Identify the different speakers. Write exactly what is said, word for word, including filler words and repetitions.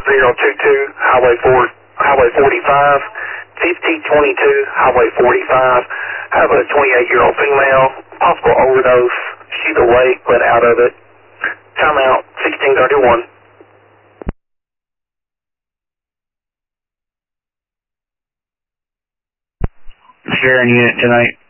Speaker 1: zero two two, Highway four, Highway forty-five, fifty twenty-two, Highway forty-five. Have a twenty-eight-year-old female, possible overdose. She's awake, but out of it. Timeout, sixteen thirty-one.
Speaker 2: Sharon unit tonight.